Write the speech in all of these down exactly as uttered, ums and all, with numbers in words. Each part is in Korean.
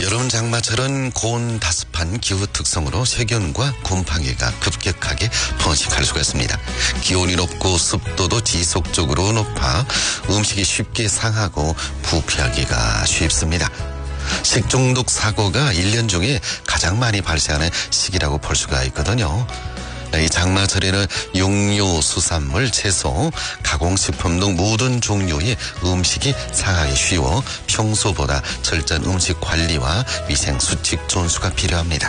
여름 장마철은 고온다습한 기후 특성으로 세균과 곰팡이가 급격하게 번식할 수가 있습니다. 기온이 높고 습도도 지속적으로 높아 음식이 쉽게 상하고 부패하기가 쉽습니다. 식중독 사고가 일 년 중에 가장 많이 발생하는 시기라고 볼 수가 있거든요. 이 장마철에는 육류, 수산물, 채소, 가공식품 등 모든 종류의 음식이 상하기 쉬워 평소보다 철저한 음식 관리와 위생 수칙 준수가 필요합니다.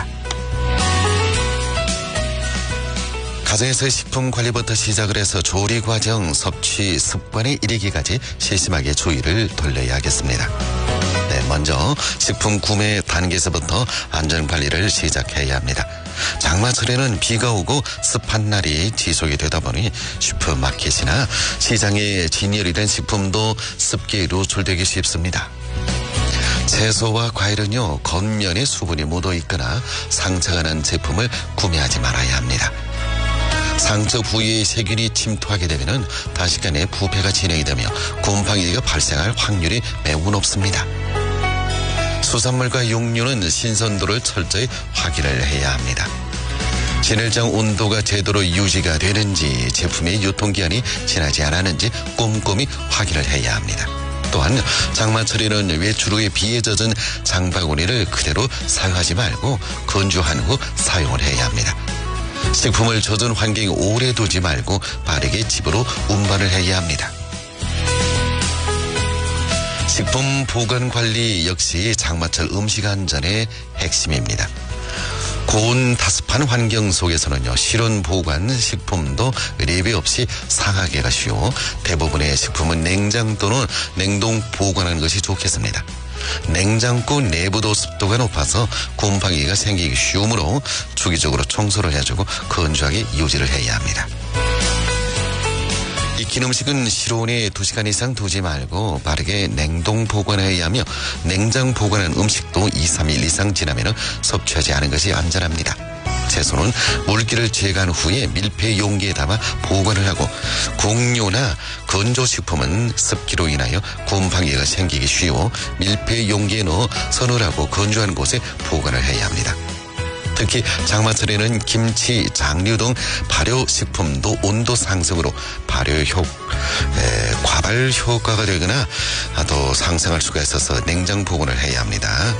가정에서의 식품 관리부터 시작을 해서 조리 과정, 섭취 습관에 이르기까지 세심하게 주의를 돌려야겠습니다. 네, 먼저 식품 구매 단계에서부터 안전 관리를 시작해야 합니다. 장마철에는 비가 오고 습한 날이 지속이 되다 보니 슈퍼마켓이나 시장에 진열이 된 식품도 습기에 노출되기 쉽습니다. 채소와 과일은요, 겉면에 수분이 묻어 있거나 상처가 난 제품을 구매하지 말아야 합니다. 상처 부위에 세균이 침투하게 되면 단시간에 부패가 진행이 되며 곰팡이가 발생할 확률이 매우 높습니다. 수산물과 육류는 신선도를 철저히 확인을 해야 합니다. 진열장 온도가 제대로 유지가 되는지, 제품의 유통기한이 지나지 않았는지 꼼꼼히 확인을 해야 합니다. 또한 장마철에는 외출 후에 비에 젖은 장바구니를 그대로 사용하지 말고 건조한 후 사용을 해야 합니다. 식품을 젖은 환경에 오래 두지 말고 빠르게 집으로 운반을 해야 합니다. 식품 보관 관리 역시 장마철 음식 안전의 핵심입니다. 고온 다습한 환경 속에서는요, 실온 보관 식품도 예외 없이 상하기가 쉬워 대부분의 식품은 냉장 또는 냉동 보관하는 것이 좋겠습니다. 냉장고 내부도 습도가 높아서 곰팡이가 생기기 쉬우므로 주기적으로 청소를 해주고 건조하게 유지를 해야 합니다. 익힌 음식은 실온에 두 시간 이상 두지 말고 빠르게 냉동 보관해야 하며, 냉장 보관한 음식도 이, 삼 일 이상 지나면 섭취하지 않은 것이 안전합니다. 채소는 물기를 제거한 후에 밀폐 용기에 담아 보관을 하고, 곡류나 건조식품은 습기로 인하여 곰팡이가 생기기 쉬워 밀폐 용기에 넣어 서늘하고 건조한 곳에 보관을 해야 합니다. 특히 장마철에는 김치, 장류 등 발효식품도 온도 상승으로 발효 효, 에, 과발 효과가 되거나 더 상승할 수가 있어서 냉장 보관을 해야 합니다.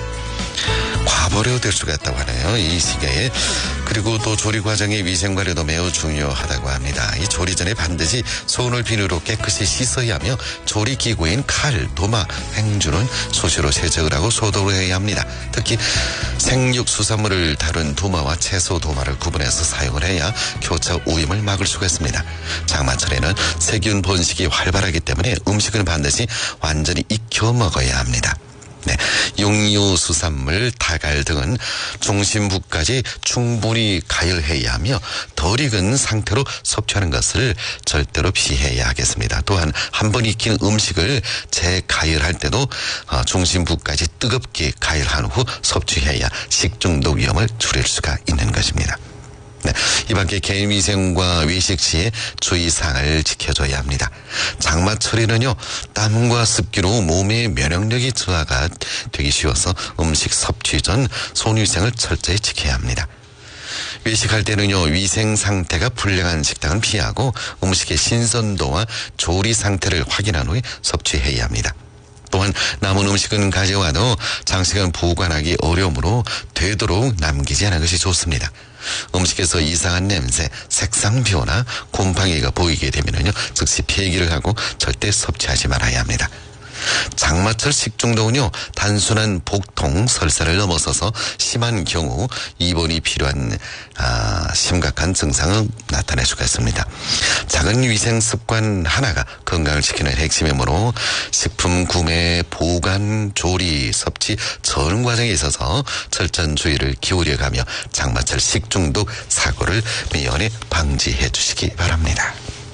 과발효될 수가 있다고 하네요, 이 시기에. 그리고 또 조리 과정의 위생 관리도 매우 중요하다고 합니다. 이 조리 전에 반드시 손을 비누로 깨끗이 씻어야 하며, 조리 기구인 칼, 도마, 행주는 수시로 세척을 하고 소독을 해야 합니다. 특히 생육 수산물을 다룬 도마와 채소 도마를 구분해서 사용을 해야 교차 오염을 막을 수가 있습니다. 장마철에는 세균 번식이 활발하기 때문에 음식은 반드시 완전히 익혀 먹어야 합니다. 네, 육류, 수산물, 다갈 등은 중심부까지 충분히 가열해야 하며 덜 익은 상태로 섭취하는 것을 절대로 피해야 하겠습니다. 또한 한 번 익힌 음식을 재가열할 때도 중심부까지 뜨겁게 가열한 후 섭취해야 식중독 위험을 줄일 수가 있는 것입니다. 네, 이 밖에 개인위생과 외식 시에 주의사항을 지켜줘야 합니다. 장마철에는요, 땀과 습기로 몸의 면역력이 저하가 되기 쉬워서 음식 섭취 전 손위생을 철저히 지켜야 합니다. 외식할 때는요, 위생 상태가 불량한 식당은 피하고 음식의 신선도와 조리 상태를 확인한 후에 섭취해야 합니다. 또한 남은 음식은 가져와도 장시간 보관하기 어려우므로 되도록 남기지 않은 것이 좋습니다. 음식에서 이상한 냄새, 색상 변화, 곰팡이가 보이게 되면요, 즉시 폐기를 하고 절대 섭취하지 말아야 합니다. 장마철 식중독은요, 단순한 복통, 설사를 넘어서서 심한 경우 입원이 필요한 아, 심각한 증상을 나타낼 수가 있습니다. 작은 위생 습관 하나가 건강을 지키는 핵심이므로 식품 구매, 보관, 조리, 섭취 전 과정에 있어서 철저한 주의를 기울여가며 장마철 식중독 사고를 미연에 방지해 주시기 바랍니다.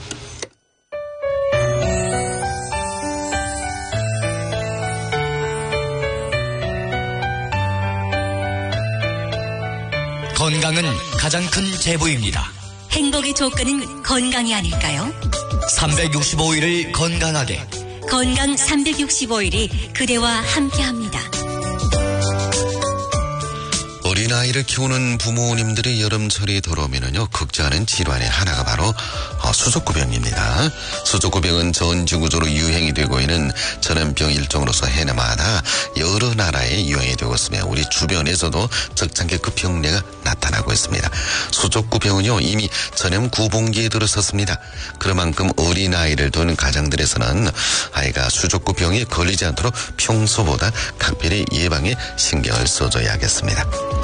건강은 가장 큰 재부입니다. 행복의 조건은 건강이 아닐까요? 삼백육십오 일을 건강하게. 건강 삼백육십오 일이 그대와 함께합니다. 어린아이를 키우는 부모님들의 여름철이 들어오면은요, 극장하는 질환의 하나가 바로 어, 수족구병입니다. 수족구병은 전 지구적으로 유행이 되고 있는 전염병 일종으로서 해마다 여러 나라에 유행이 되고 있으며 우리 주변에서도 적잖게 그 병례가 나타나고 있습니다. 수족구병은요, 이미 전염 구봉기에 들어섰습니다. 그만큼 어린아이를 둔 가정들에서는 아이가 수족구병에 걸리지 않도록 평소보다 각별히 예방에 신경을 써줘야겠습니다.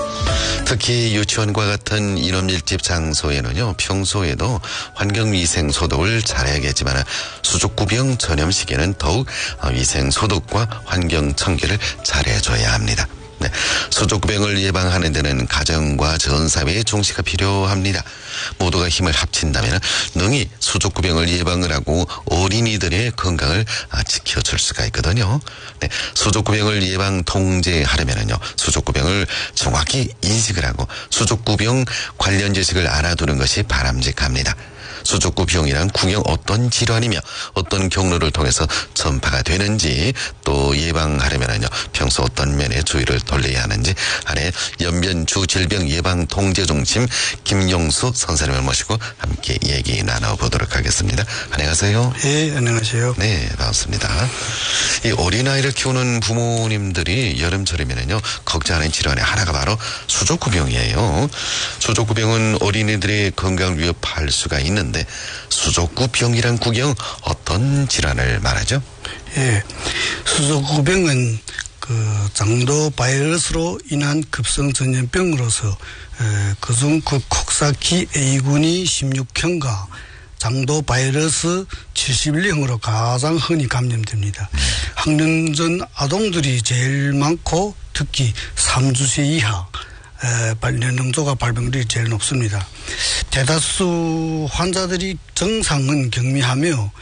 특히 유치원과 같은 인원 밀집 장소에는요, 평소에도 환경위생 소독을 잘해야겠지만 수족구병 전염 시기에는 더욱 위생 소독과 환경 청결을 잘해줘야 합니다. 네, 수족구병을 예방하는 데는 가정과 전 사회의 종시가 필요합니다. 모두가 힘을 합친다면 능히 수족구병을 예방을 하고 어린이들의 건강을 지켜줄 수가 있거든요. 네, 수족구병을 예방 통제하려면요, 수족구병을 정확히 인식을 하고 수족구병 관련 지식을 알아두는 것이 바람직합니다. 수족구병이란 구경 어떤 질환이며 어떤 경로를 통해서 전파가 되는지, 또 예방하려면요, 평소 어떤 면에 주의를 돌려야 하는지 안에 연변주질병예방통제중심 김용수 선생님을 모시고 함께 얘기 나눠보도록 하겠습니다. 안녕하세요. 네, 안녕하세요. 네, 반갑습니다. 이 어린아이를 키우는 부모님들이 여름철이면요, 걱정하는 질환의 하나가 바로 수족구병이에요. 수족구병은 어린이들의 건강을 위협할 수가 있는데 수족구병이란 구경 어떤 질환을 말하죠? 예, 수족구병은 그 장도 바이러스로 인한 급성 전염병으로서 그중 그 콕사키 A군이 십육 형과 장도 바이러스 칠십일 형으로 가장 흔히 감염됩니다. 학년전 아동들이 제일 많고 특히 삼 주세 이하 연령조가 발병률이 제일 높습니다. 대다수 환자들이 증상은 경미하며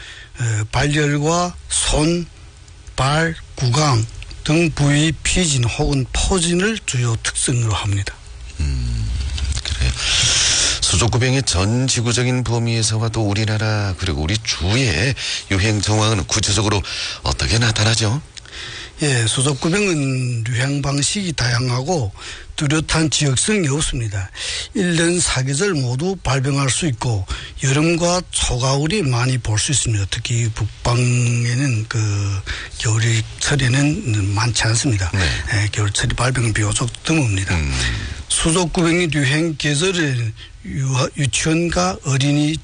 발열과 손, 발, 구강 등 부위 피진 혹은 포진을 주요 특성으로 합니다. 음, 그래요. 수족구병의 전 지구적인 범위에서와 또 우리나라 그리고 우리 주의 유행 정황은 구체적으로 어떻게 나타나죠? 예, 수족구병은 유행 방식이 다양하고 뚜렷한 지역성이 없습니다. 일 년 사계절 모두 발병할 수 있고 여름과 초가을이 많이 볼 수 있습니다. 특히 북방에는 그 겨울철에는 많지 않습니다. 네. 예, 겨울철이 발병은 비교적 드뭅니다. 음. 수족구병의 유행 계절은 유치원과 어린이